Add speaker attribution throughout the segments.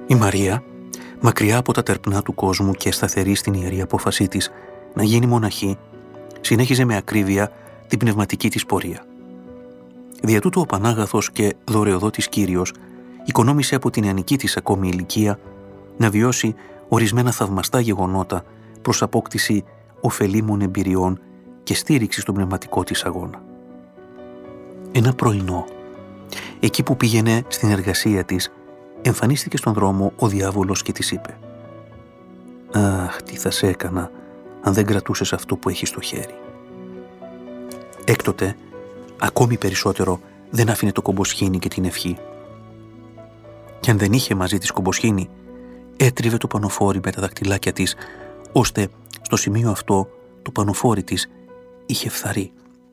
Speaker 1: Η Μαρία, μακριά από τα τερπνά του κόσμου και σταθερή στην ιερή απόφασή της να γίνει μοναχή, συνέχιζε με ακρίβεια την πνευματική της πορεία. Δια τούτου ο Πανάγαθος και δωρεοδότης Κύριος οικονόμησε από την νεανική της ακόμη ηλικία να βιώσει ορισμένα θαυμαστά γεγονότα προς απόκτηση ωφελήμων εμπειριών και στήριξη στον πνευματικό της αγώνα. Ένα πρωινό, εκεί που πήγαινε στην εργασία της, εμφανίστηκε στον δρόμο ο διάβολος και της είπε: «Αχ, τι θα σε έκανα αν δεν κρατούσες αυτό που έχεις στο χέρι». Έκτοτε, ακόμη περισσότερο, δεν άφηνε το κομποσχήνι και την ευχή. Και αν δεν είχε μαζί της κομποσχήνι, έτριβε το πανοφόρι με τα δακτυλάκια της, ώστε στο σημείο αυτό το πανοφόρι της είχε φθαρεί.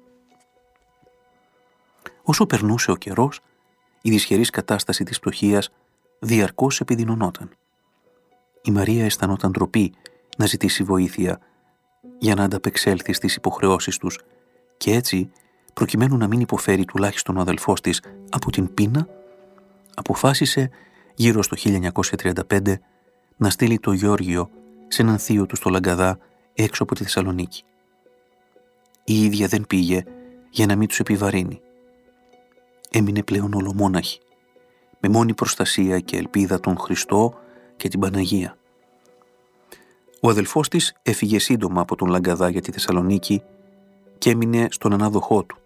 Speaker 1: Όσο περνούσε ο καιρός, η δυσχερής κατάσταση της πτωχείας διαρκώς επιδεινωνόταν. Η Μαρία αισθανόταν ντροπή να ζητήσει βοήθεια για να ανταπεξέλθει στις υποχρεώσεις τους και έτσι, προκειμένου να μην υποφέρει τουλάχιστον ο αδελφός της από την πείνα, αποφάσισε γύρω στο 1935 να στείλει το Γεώργιο σε έναν θείο του στο Λαγκαδά έξω από τη Θεσσαλονίκη. Η ίδια δεν πήγε για να μην τους επιβαρύνει. Έμεινε πλέον ολομόναχη, με μόνη προστασία και ελπίδα τον Χριστό και την Παναγία. Ο αδελφός της έφυγε σύντομα από τον Λαγκαδά για τη Θεσσαλονίκη και έμεινε στον ανάδοχό του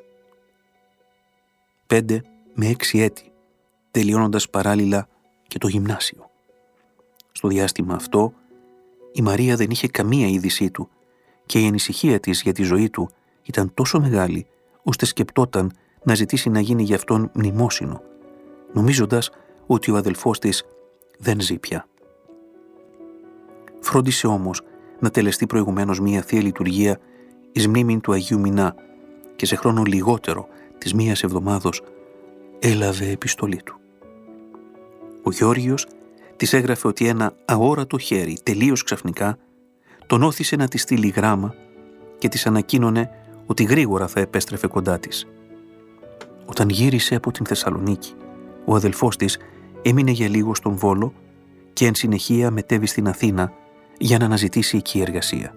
Speaker 1: 5 με 6 έτη, τελειώνοντας παράλληλα και το γυμνάσιο. Στο διάστημα αυτό, η Μαρία δεν είχε καμία είδησή του και η ανησυχία της για τη ζωή του ήταν τόσο μεγάλη, ώστε σκεπτόταν να ζητήσει να γίνει γι' αυτόν μνημόσυνο, νομίζοντας ότι ο αδελφός της δεν ζει πια. Φρόντισε όμως να τελεστεί προηγουμένως μία θεία λειτουργία εις μνήμην του Αγίου Μινά και σε χρόνο λιγότερο της μίας εβδομάδος έλαβε επιστολή του. Ο Γεώργιος της έγραφε ότι ένα αόρατο χέρι τελείως ξαφνικά τον όθησε να της στείλει γράμμα και της ανακοίνωνε ότι γρήγορα θα επέστρεφε κοντά της. Όταν γύρισε από την Θεσσαλονίκη, ο αδελφός της έμεινε για λίγο στον Βόλο και εν συνεχεία μετέβη στην Αθήνα για να αναζητήσει εκεί εργασία.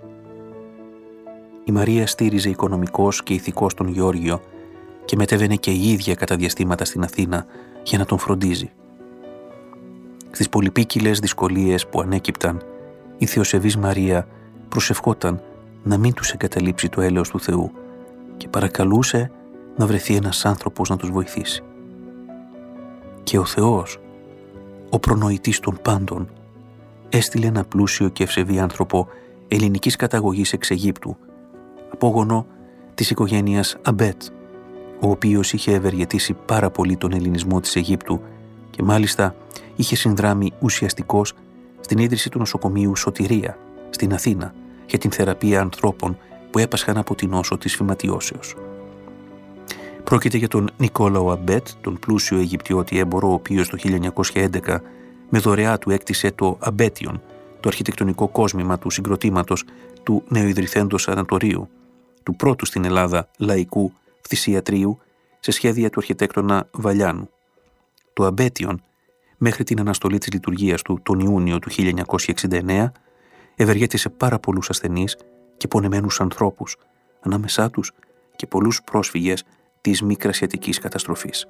Speaker 1: Η Μαρία στήριζε οικονομικός και ηθικός τον Γεώργιο και μετέβαινε και η ίδια κατά διαστήματα στην Αθήνα για να τον φροντίζει. Στις πολυπίκυλες δυσκολίες που ανέκυπταν, η θεοσεβής Μαρία προσευχόταν να μην τους εγκαταλείψει το έλεος του Θεού και παρακαλούσε να βρεθεί ένας άνθρωπος να τους βοηθήσει. Και ο Θεός, ο προνοητής των πάντων, έστειλε ένα πλούσιο και ευσεβή άνθρωπο ελληνικής καταγωγής εξ Αιγύπτου, απόγονο της οικογένειας Αμπέτ, ο οποίος είχε ευεργετήσει πάρα πολύ τον ελληνισμό της Αιγύπτου και μάλιστα είχε συνδράμει ουσιαστικός στην ίδρυση του νοσοκομείου Σωτηρία στην Αθήνα για την θεραπεία ανθρώπων που έπασχαν από την νόσο της φυματιώσεως. Πρόκειται για τον Νικόλαο Αμπέτ, τον πλούσιο Αιγυπτιώτη έμπορο, ο οποίος το 1911 με δωρεά του έκτισε το Αμπέτιον, το αρχιτεκτονικό κόσμημα του συγκροτήματος του νεοειδρυθέντος Ανατορίου, του πρώτου στην Ελλάδα λαϊκού φθησιατρίου σε σχέδια του αρχιτέκτονα Βαλιάνου. Το Αμπέτιον, μέχρι την αναστολή της λειτουργίας του τον Ιούνιο του 1969, ευεργέτησε πάρα πολλούς ασθενείς και πονεμένους ανθρώπους, ανάμεσά τους και πολλούς πρόσφυγες της μικρασιατικής καταστροφής.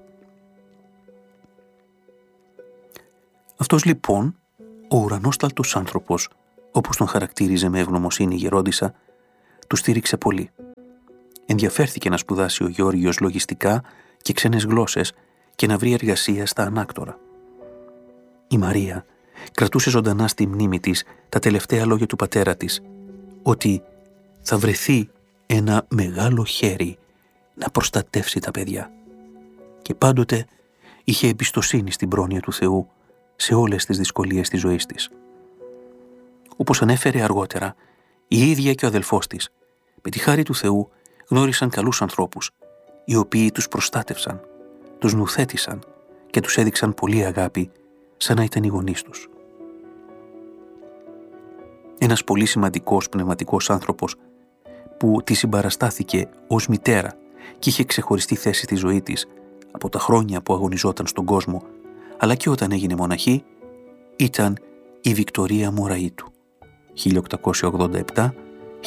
Speaker 1: Αυτός λοιπόν, ο ουρανόσταλτος άνθρωπος, όπως τον χαρακτήριζε με ευγνωμοσύνη η γερόντισσα, του στήριξε πολύ. Ενδιαφέρθηκε να σπουδάσει ο Γεώργιος λογιστικά και ξένες γλώσσες και να βρει εργασία στα ανάκτορα. Η Μαρία κρατούσε ζωντανά στη μνήμη της τα τελευταία λόγια του πατέρα της, ότι θα βρεθεί ένα μεγάλο χέρι να προστατεύσει τα παιδιά. Και πάντοτε είχε εμπιστοσύνη στην πρόνοια του Θεού σε όλες τις δυσκολίες της ζωής της. Όπως ανέφερε αργότερα, η ίδια και ο αδελφός της, με τη χάρη του Θεού, γνώρισαν καλούς ανθρώπους, οι οποίοι τους προστάτευσαν, τους νουθέτησαν και τους έδειξαν πολύ αγάπη, σαν να ήταν οι γονείς τους. Ένας πολύ σημαντικός πνευματικός άνθρωπος, που τη συμπαραστάθηκε ως μητέρα και είχε ξεχωριστή θέση στη ζωή της από τα χρόνια που αγωνιζόταν στον κόσμο, αλλά και όταν έγινε μοναχή, ήταν η Βικτωρία Μωραΐτου, 1887-1984.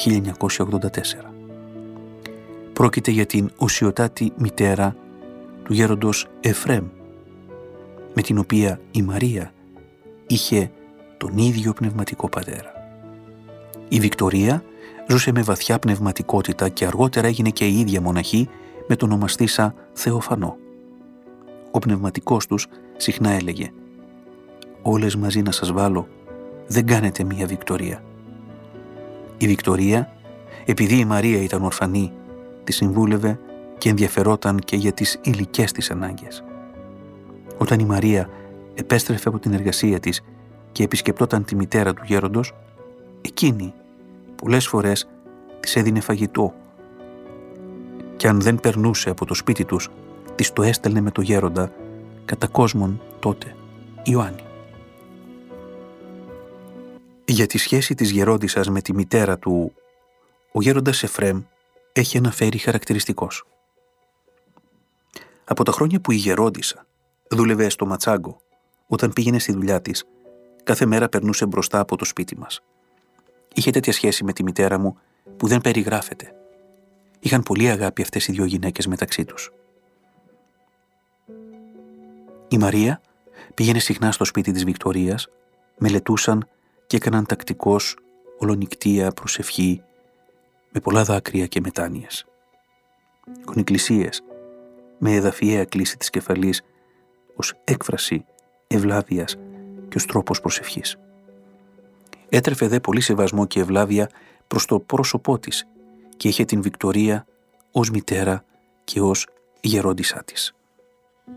Speaker 1: Πρόκειται για την ουσιωτάτη μητέρα του γέροντος Εφρέμ, με την οποία η Μαρία είχε τον ίδιο πνευματικό πατέρα. Η Βικτωρία ζούσε με βαθιά πνευματικότητα και αργότερα έγινε και η ίδια μοναχή με τον ονομαστήσα Θεοφανό. Ο πνευματικός τους συχνά έλεγε «Όλες μαζί να σας βάλω, δεν κάνετε μία Βικτωρία». Η Βικτωρία, επειδή η Μαρία ήταν ορφανή, τη συμβούλευε και ενδιαφερόταν και για τις υλικές της ανάγκες. Όταν η Μαρία επέστρεφε από την εργασία της και επισκεπτόταν τη μητέρα του γέροντος, εκείνη πολλές φορές της έδινε φαγητό και αν δεν περνούσε από το σπίτι τους, της το έστελνε με το γέροντα, κατά κόσμον τότε Ιωάννη. Για τη σχέση της γερόντισσας με τη μητέρα του, ο γέροντας Εφρέμ έχει αναφέρει χαρακτηριστικός. Από τα χρόνια που η γερόντισσα δούλευε στο ματσάγκο, όταν πήγαινε στη δουλειά της, κάθε μέρα περνούσε μπροστά από το σπίτι μας. Είχε τέτοια σχέση με τη μητέρα μου που δεν περιγράφεται. Είχαν πολύ αγάπη αυτές οι δύο γυναίκες μεταξύ τους. Η Μαρία πήγαινε συχνά στο σπίτι της Βικτωρίας, μελετούσαν και έκαναν τακτικώς ολονυκτία, προσευχή, με πολλά δάκρυα και μετάνοιες. Γονικλησίες, με εδαφιαία κλίση της κεφαλής, ως έκφραση ευλάβειας και ως τρόπος προσευχής. Έτρεφε δε πολύ σεβασμό και ευλάβεια προς το πρόσωπό της και είχε την Βικτωρία ως μητέρα και ως γερόντισσά της.